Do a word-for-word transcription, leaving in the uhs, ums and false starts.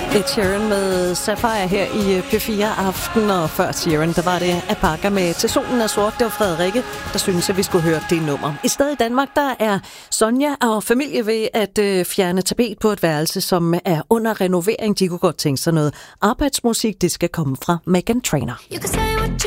Ed Sheeran med Sapphire her i P fire Aften, og før Sheeran, der var det Apaka med Til solen er sort. Det var Frederikke, der synes, at vi skulle høre det nummer. I stedet i Danmark, der er Sonja og familie ved at øh, fjerne tapet på et værelse, som er under renovering. De kunne godt tænke sig noget arbejdsmusik. Det skal komme fra Meghan Trainor.